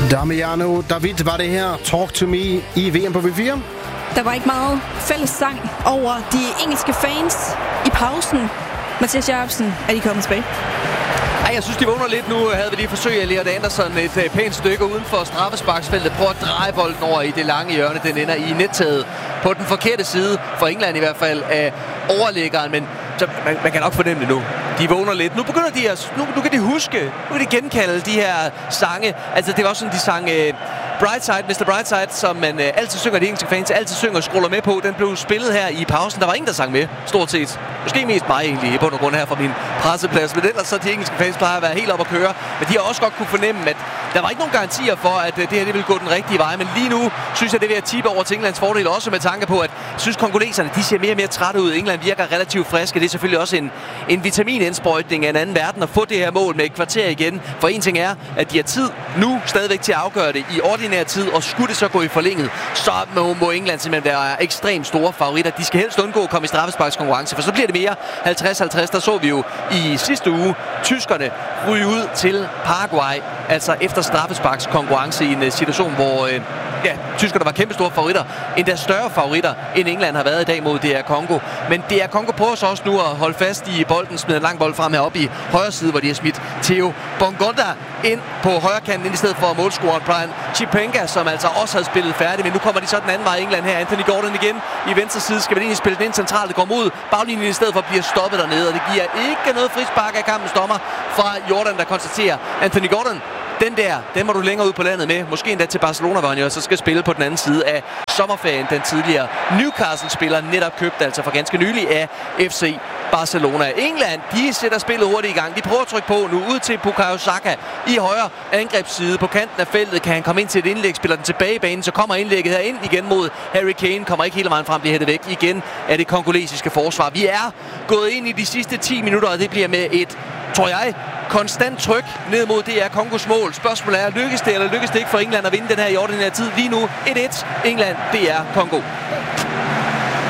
Damiano David var det her. Talk to me i VM på V4. Der var ikke meget fælles sang over de engelske fans i pausen. Mathias Jacobsen, er de kommet tilbage? Ej, jeg synes, de vågner lidt nu. Havde vi lige forsøgt at Elliot Anderson et pænt stykke uden for straffesparksfeltet. Prøver at dreje bolden over i det lange hjørne. Den ender i nettaget på den forkerte side, for England i hvert fald, af overliggeren. Men så man kan nok fornemme det nu. De vågner lidt. Nu begynder de at... Nu kan de huske. Nu kan de genkalde de her sange. Altså, det var også sådan, de sang... Brightside, Mr. Brightside, som man altid synger, de engelske fans altid synger og scroller med på. Den blev spillet her i pausen. Der var ingen, der sang med, stort set. Måske mest mig egentlig, i bund og grund her fra min presseplads. Men ellers så de engelske fans plejer at være helt op at køre. Men de har også godt kunne fornemme, at der var ikke nogen garantier for, at det her det ville gå den rigtige vej. Men lige nu synes jeg, det vil at tippe over til Englands fordel. Også med tanke på, at jeg synes, kongoleserne de ser mere og mere trætte ud. England virker relativt friske. Det er selvfølgelig også en vitaminindsprøjtning af en anden verden at få det her mål med et kvarter igen. For en ting er, at de har tid nu stadigvæk til at afgøre det i ordinær tid, og skulle det så gå i forlænget, så må England simpelthen være ekstremt store favoritter. De skal helst undgå at komme i straffesparkskonkurrence, for så bliver det mere 50-50. Der så vi jo i sidste uge tyskerne ryge ud til Paraguay, altså efter straffesparkskonkurrence i en situation, hvor tyskerne var kæmpe store favoritter. Endda større favoritter, end England har været i dag mod DR Congo. Men DR Congo prøver så også nu at holde fast i bolden, smider en lang bold frem heroppe i højre side, hvor de har smidt Theo Bongonda ind på højre kanten, ind i stedet for målscoreren Brian Chipenga, som altså også havde spillet færdigt. Men nu kommer de så den anden vej i England her. Anthony Gordon igen i venstre side. Skal man egentlig spille den ind centralt. Det går mod baglinjen i stedet for at blive stoppet dernede. Og det giver ikke noget frispark af kampens dommer fra Jordan, der konstaterer Anthony Gordon. Den må du længere ud på landet med. Måske endda til Barcelona, hvor han jo så skal spille på den anden side af sommerferien. Den tidligere Newcastle-spiller netop købt altså for ganske nylig af FC Barcelona. England, de sætter spillet hurtigt i gang. De prøver at trykke på nu ud til Bukayo Saka i højre angrebsside. På kanten af feltet kan han komme ind til et indlæg, spiller den tilbage i banen. Så kommer indlægget her ind igen mod Harry Kane. Kommer ikke hele vejen frem, bliver hættet væk igen af det kongolesiske forsvar. Vi er gået ind i de sidste 10 minutter, og det bliver med et, tror jeg, konstant tryk ned mod DR Kongos mål. Spørgsmålet er, lykkes det eller lykkes det ikke for England at vinde den her i ordinær tid? Lige nu 1-1. England, DR Kongo.